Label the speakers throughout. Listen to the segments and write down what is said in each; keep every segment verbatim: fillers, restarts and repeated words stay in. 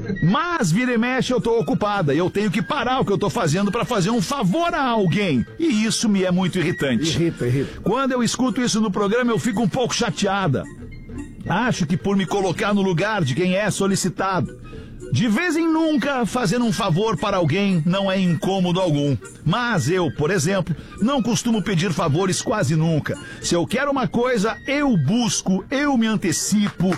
Speaker 1: Mas vira e mexe eu tô ocupada e eu tenho que parar o que eu tô fazendo pra fazer um favor a alguém. E isso me é muito irritante.
Speaker 2: Irrita, irrita.
Speaker 1: Quando eu escuto isso no programa eu fico um pouco chateada. Acho que por me colocar no lugar de quem é solicitado. De vez em nunca, fazendo um favor para alguém não é incômodo algum. Mas eu, por exemplo, não costumo pedir favores quase nunca. Se eu quero uma coisa, eu busco, eu me antecipo.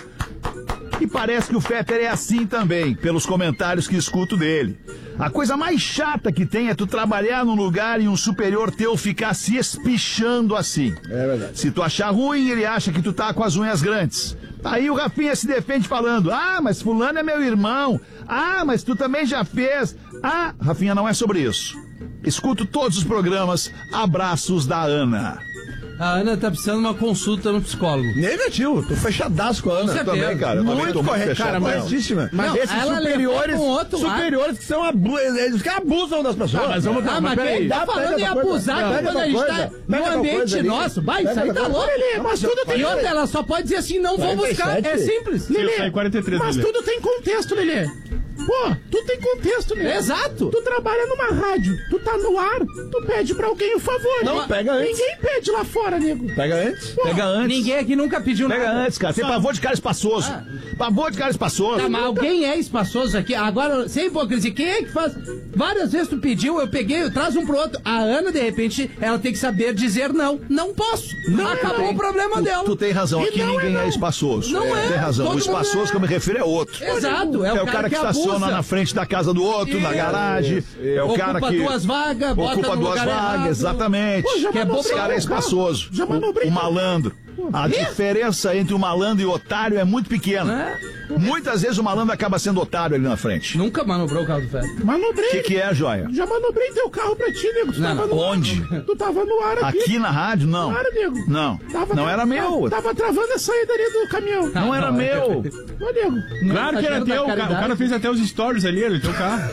Speaker 1: E parece que o Fetter é assim também, pelos comentários que escuto dele. A coisa mais chata que tem é tu trabalhar num lugar e um superior teu ficar se espichando assim.
Speaker 2: É verdade.
Speaker 1: Se tu achar ruim, ele acha que tu tá com as unhas grandes. Aí o Rafinha se defende falando, ah, mas fulano é meu irmão. Ah, mas tu também já fez. Ah, Rafinha, não é sobre isso. Escuto todos os programas. Abraços da Ana.
Speaker 3: A Ana tá precisando de uma consulta no psicólogo.
Speaker 2: Negativo, tô fechadaço com a Ana.
Speaker 3: Com certeza.
Speaker 1: Também, cara. Eu também
Speaker 2: Muito
Speaker 1: tô
Speaker 2: correto,
Speaker 1: fechado
Speaker 2: cara,
Speaker 1: com ela.
Speaker 2: mas existe, mas
Speaker 3: Não,
Speaker 2: esses
Speaker 3: ela
Speaker 2: superiores,
Speaker 3: levou com outro lado.
Speaker 2: superiores que são abu- eles que abusam das pessoas.
Speaker 4: Ah, mas vamos
Speaker 3: Ah,
Speaker 4: mas
Speaker 3: mas
Speaker 4: peraí.
Speaker 3: quem tá
Speaker 2: Dá,
Speaker 3: falando
Speaker 2: pega
Speaker 3: em
Speaker 2: tua coisa.
Speaker 3: abusar
Speaker 2: Não,
Speaker 3: que
Speaker 2: pega
Speaker 3: quando a
Speaker 2: tua
Speaker 3: gente
Speaker 2: coisa.
Speaker 3: tá
Speaker 2: Pega
Speaker 3: no
Speaker 2: tua
Speaker 3: ambiente
Speaker 2: coisa ali.
Speaker 3: nosso, vai,
Speaker 2: Pega
Speaker 3: isso aí
Speaker 2: tua
Speaker 3: tá
Speaker 2: coisa.
Speaker 3: louco.
Speaker 2: Lelê, mas tudo tem-
Speaker 3: E outra, ela só pode dizer assim, não vou buscar,
Speaker 2: quarenta e
Speaker 3: é
Speaker 2: sete.
Speaker 3: simples.
Speaker 4: Lelê, sai quarenta e três,
Speaker 5: Mas
Speaker 4: Lelê.
Speaker 5: tudo tem contexto, Lelê. Pô, tudo tem contexto, Lelê.
Speaker 3: Exato.
Speaker 5: Tu trabalha numa rádio, tu tá no ar, tu pede pra alguém o favor.
Speaker 2: Não,
Speaker 5: Mas
Speaker 2: pega antes.
Speaker 5: Ninguém pede lá fora, nego.
Speaker 2: Pega antes.
Speaker 5: Pô,
Speaker 1: Pega antes.
Speaker 3: Ninguém aqui nunca pediu
Speaker 1: Pega
Speaker 3: nada.
Speaker 1: antes, cara. Tem pavor de cara espaçoso. Pavor de cara espaçoso.
Speaker 3: Tá, mas alguém é espaçoso aqui. Agora, sem hipocrisia, quem é que faz? Várias vezes tu pediu, eu peguei, eu traz um pro outro. A Ana, de repente, ela tem que saber dizer não. Não posso.
Speaker 1: Não,
Speaker 3: Acabou
Speaker 1: não.
Speaker 3: o problema dela.
Speaker 1: Tu tem razão,
Speaker 5: E
Speaker 1: aqui
Speaker 5: não é
Speaker 1: ninguém é,
Speaker 5: não.
Speaker 1: espaçoso.
Speaker 3: Não é.
Speaker 1: Tem razão.
Speaker 3: Todo
Speaker 1: O espaçoso
Speaker 3: mundo é.
Speaker 1: que eu me refiro é outro.
Speaker 3: Exato, é,
Speaker 1: É o cara que, estaciona
Speaker 3: abusa.
Speaker 1: na frente da casa do outro, na
Speaker 3: Isso,
Speaker 1: garagem. É o cara
Speaker 3: Ocupa
Speaker 1: que
Speaker 3: duas vagas, bota
Speaker 1: ocupa
Speaker 3: no
Speaker 1: duas
Speaker 3: lugar
Speaker 1: vagas,
Speaker 3: errado.
Speaker 1: exatamente.
Speaker 5: Pô, já
Speaker 3: Que é
Speaker 5: mandou
Speaker 3: bom
Speaker 1: Esse
Speaker 3: pra
Speaker 1: cara é
Speaker 5: o
Speaker 1: espaçoso.
Speaker 5: Já manobrei.
Speaker 1: O malandro. A diferença entre o malandro e o otário é muito pequena. Muitas vezes o malandro acaba sendo otário ali na frente.
Speaker 3: Nunca manobrou o carro do Fetter.
Speaker 1: O
Speaker 5: Manobrei.
Speaker 1: que, que é, joia?
Speaker 5: Já manobrei teu carro pra ti, nego. Tu
Speaker 3: Não,
Speaker 5: tava no
Speaker 1: onde?
Speaker 5: ar. Tu tava no ar aqui.
Speaker 1: Aqui na rádio, não.
Speaker 5: No ar, nego.
Speaker 1: Não.
Speaker 5: Tava
Speaker 1: Não
Speaker 5: tra-
Speaker 1: era meu.
Speaker 5: Tava travando a saída ali do caminhão.
Speaker 1: Não era
Speaker 3: não,
Speaker 1: meu.
Speaker 5: Ô, nego.
Speaker 4: Claro que era
Speaker 3: Tá
Speaker 4: teu, o
Speaker 3: da
Speaker 4: cara, o cara
Speaker 3: caridade.
Speaker 4: fez até os stories ali, ele teu carro.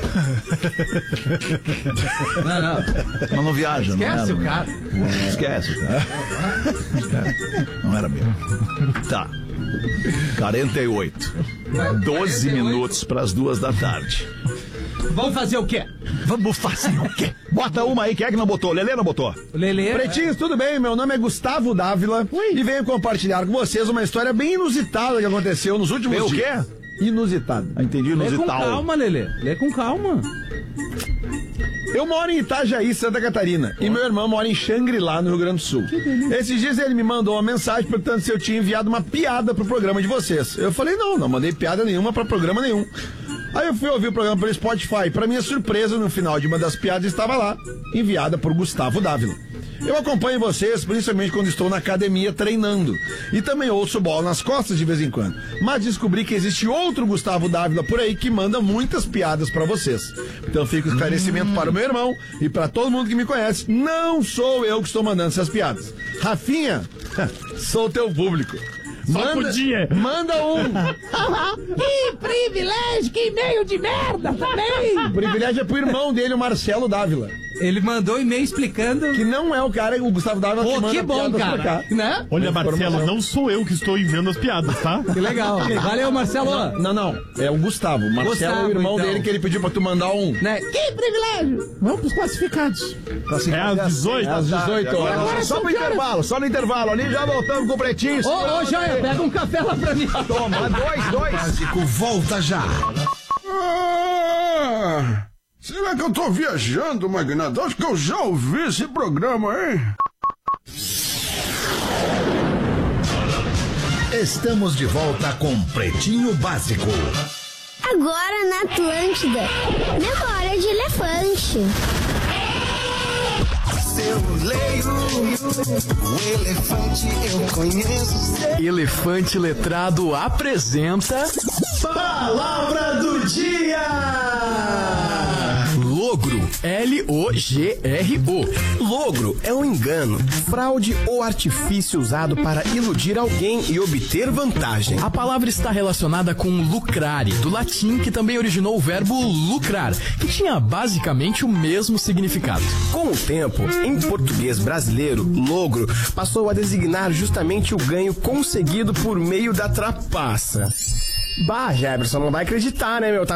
Speaker 3: Não, não.
Speaker 1: Mas não viaja, não
Speaker 3: Esquece
Speaker 1: era,
Speaker 3: o cara.
Speaker 1: Esquece, cara. Esquece. Não era meu. Tá. quarenta e oito. doze minutos para as duas da tarde.
Speaker 3: Vamos fazer o quê?
Speaker 1: Vamos fazer o quê? Bota uma aí, quem é que não botou? Lelê não botou?
Speaker 3: O Lelê...
Speaker 2: Pretinhos, tudo bem? Meu nome é Gustavo Dávila e venho compartilhar com vocês uma história bem inusitada que aconteceu nos últimos
Speaker 1: Vem o
Speaker 2: dias.
Speaker 1: quê?
Speaker 2: Inusitada.
Speaker 1: Ah, entendi,
Speaker 3: Lê com
Speaker 1: inusital.
Speaker 3: calma, Lelê. Lê com calma.
Speaker 2: Eu moro em Itajaí, Santa Catarina, e meu irmão mora em Xangri-Lá, no Rio Grande do Sul. Esses dias ele me mandou uma mensagem perguntando se eu tinha enviado uma piada pro programa de vocês. Eu falei, não, não mandei piada nenhuma pra programa nenhum. Aí eu fui ouvir o programa pelo Spotify. Pra minha surpresa, no final de uma das piadas estava lá, enviada por Gustavo Dávila. Eu acompanho vocês, principalmente quando estou na academia treinando. E também ouço bola nas costas de vez em quando. Mas descobri que existe outro Gustavo Dávila por aí que manda muitas piadas pra vocês. Então fica o esclarecimento para o meu irmão e pra todo mundo que me conhece. Não sou eu que estou mandando essas piadas. Rafinha, sou teu público.
Speaker 4: Só podia.
Speaker 2: Manda um.
Speaker 5: Que privilégio, que e-mail de merda também.
Speaker 2: O privilégio é pro irmão dele, o Marcelo Dávila.
Speaker 3: Ele mandou um e-mail explicando...
Speaker 2: Que não é o cara, o Gustavo Dávila
Speaker 3: Pô,
Speaker 2: que manda
Speaker 3: que bom,
Speaker 2: piadas pra
Speaker 3: cara.
Speaker 2: cá.
Speaker 3: Né?
Speaker 4: Olha, Marcelo,
Speaker 2: Informação.
Speaker 4: não sou eu que estou enviando as piadas, tá?
Speaker 3: Que legal. Valeu, Marcelo.
Speaker 2: Não, não. É o Gustavo. O Marcelo
Speaker 3: Gustavo,
Speaker 2: é o irmão
Speaker 3: então.
Speaker 2: dele que ele pediu pra tu mandar um.
Speaker 3: Né?
Speaker 5: Que privilégio. Vamos pros classificados.
Speaker 4: É às dezoito.
Speaker 2: Às dezoito horas.
Speaker 5: Agora
Speaker 1: Só
Speaker 5: são
Speaker 1: no
Speaker 5: que horas?
Speaker 1: intervalo, só no intervalo. Ali já voltamos com o Pretinho.
Speaker 3: Ô, ô, Joia, pega um café lá pra mim.
Speaker 1: Toma, dois, dois.
Speaker 6: Básico volta já.
Speaker 7: Ah, será que eu tô viajando, Magnata? Acho que eu já ouvi esse programa, hein?
Speaker 6: Estamos de volta com Pretinho Básico.
Speaker 8: Agora na Atlântida. Memória de elefante.
Speaker 9: Eu leio o elefante, eu conheço.
Speaker 10: Elefante Letrado apresenta
Speaker 2: Palavra do dia!
Speaker 10: Logro, L O G R O.
Speaker 11: Logro é um engano, fraude ou artifício usado para iludir alguém e obter vantagem.
Speaker 10: A palavra está relacionada com lucrare, do latim, que também originou o verbo lucrar, que tinha basicamente o mesmo significado.
Speaker 11: Com o tempo, em português brasileiro, logro passou a designar justamente o ganho conseguido por meio da trapaça. Bah, Jefferson, não vai acreditar, né, meu?